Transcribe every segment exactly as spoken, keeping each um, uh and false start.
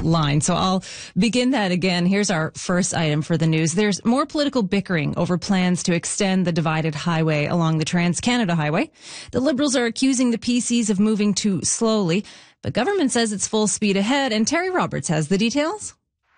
line. So I'll begin that again. Here's our first item for the news. There's more political bickering over plans to extend the divided highway along the Trans-Canada Highway. The Liberals are accusing the P Cs of moving too slowly, but government says it's full speed ahead, and Terry Roberts has the details.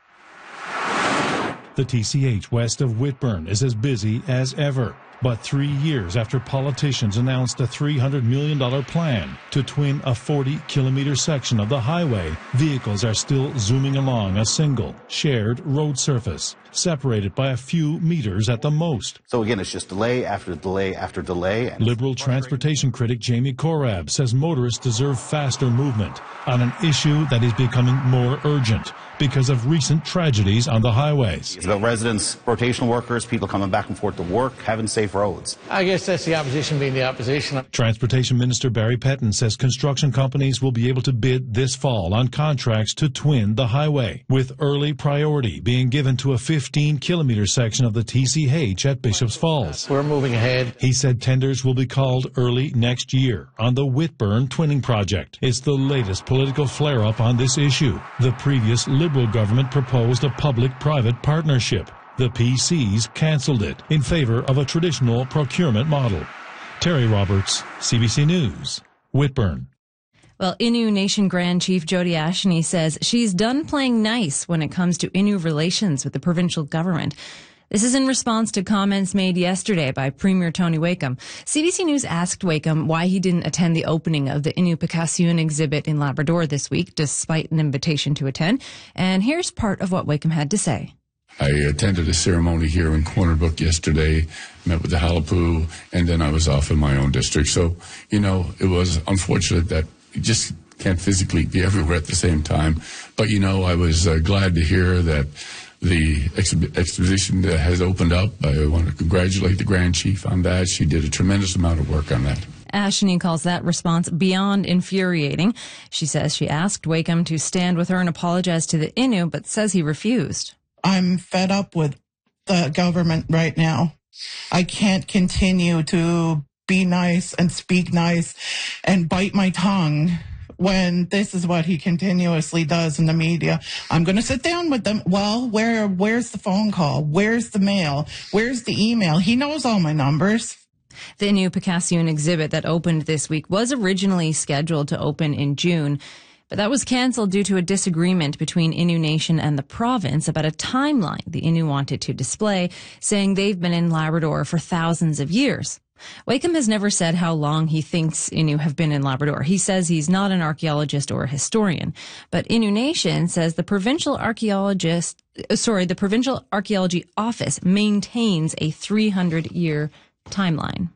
The T C H west of Whitburn is as busy as ever. But three years after politicians announced a three hundred million dollars plan to twin a forty kilometer section of the highway, vehicles are still zooming along a single, shared road surface, separated by a few meters at the most. So again, it's just delay after delay after delay. Liberal transportation critic Jamie Korab says motorists deserve faster movement on an issue that is becoming more urgent because of recent tragedies on the highways. It's about residents, rotational workers, people coming back and forth to work, having safe roads. I guess that's the opposition being the opposition. Transportation Minister Barry Pettin says construction companies will be able to bid this fall on contracts to twin the highway, with early priority being given to a fifteen kilometer section of the T C H at Bishops Falls. We're moving ahead. He said tenders will be called early next year on the Whitburn Twinning Project. It's the latest political flare-up on this issue. The previous Liberal government proposed a public-private partnership. The P Cs cancelled it in favor of a traditional procurement model. Terry Roberts, C B C News, Whitburn. Well, Innu Nation Grand Chief Jody Asheny says she's done playing nice when it comes to Innu relations with the provincial government. This is in response to comments made yesterday by Premier Tony Wakeham. C B C News asked Wakeham why he didn't attend the opening of the Innu-Picassoon exhibit in Labrador this week, despite an invitation to attend. And here's part of what Wakeham had to say. I attended a ceremony here in Corner Brook yesterday, met with the Halipoo, and then I was off in my own district. So, you know, it was unfortunate that you just can't physically be everywhere at the same time. But, you know, I was uh, glad to hear that the exhi- exhibition has opened up. I want to congratulate the Grand Chief on that. She did a tremendous amount of work on that. Asheny calls that response beyond infuriating. She says she asked Wakeham to stand with her and apologize to the Innu, but says he refused. I'm fed up with the government right now. I can't continue to be nice and speak nice and bite my tongue when this is what he continuously does in the media. I'm going to sit down with them. Well, where, where's the phone call? Where's the mail? Where's the email? He knows all my numbers. The Innu-Picassoon exhibit that opened this week was originally scheduled to open in June, but that was cancelled due to a disagreement between Innu Nation and the province about a timeline the Innu wanted to display, saying they've been in Labrador for thousands of years. Wakeham has never said how long he thinks Innu have been in Labrador. He says he's not an archaeologist or a historian, but Innu Nation says the provincial archaeologist, sorry, the Provincial Archaeology Office maintains a three hundred year timeline.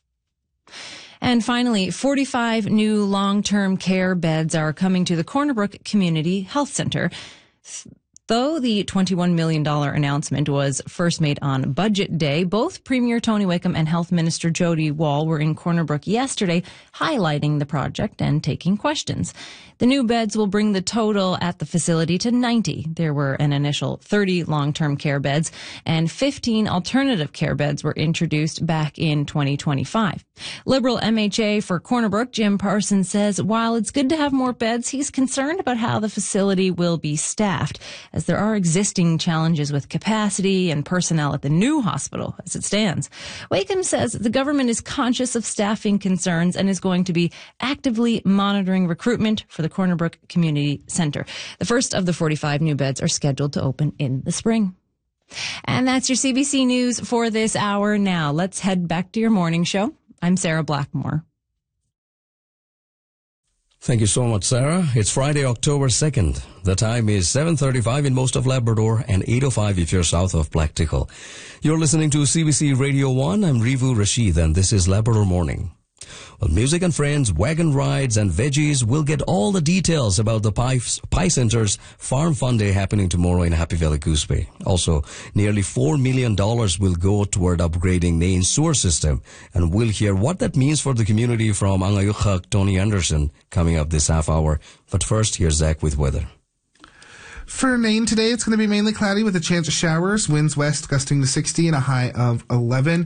And finally, forty-five new long-term care beds are coming to the Corner Brook Community Health Centre. Though the twenty-one million dollars announcement was first made on Budget Day, both Premier Tony Wakeham and Health Minister Jody Wall were in Corner Brook yesterday highlighting the project and taking questions. The new beds will bring the total at the facility to ninety. There were an initial thirty long-term care beds and fifteen alternative care beds were introduced back in twenty twenty-five. Liberal M H A for Corner Brook, Jim Parsons, says while it's good to have more beds, he's concerned about how the facility will be staffed, as there are existing challenges with capacity and personnel at the new hospital as it stands. Wakeham says the government is conscious of staffing concerns and is going to be actively monitoring recruitment for the Corner Brook Community Centre. The first of the forty-five new beds are scheduled to open in the spring. And that's your C B C News for this hour. Now let's head back to your morning show. I'm Sarah Blackmore. Thank you so much, Sarah. It's Friday, October second. The time is seven thirty-five in most of Labrador and eight oh five if you're south of Blacktickle. You're listening to C B C Radio one. I'm Rivu Rashid, and this is Labrador Morning. Well, music and friends, wagon rides, and veggies. We'll get all the details about the Pie, Pie Center's Farm Fun Day happening tomorrow in Happy Valley, Goose Bay. Also, nearly four million dollars will go toward upgrading Nain's sewer system. And we'll hear what that means for the community from Angayukhak Tony Anderson coming up this half hour. But first, here's Zach with weather. For Nain today, it's going to be mainly cloudy with a chance of showers. Winds west gusting to sixty and a high of eleven.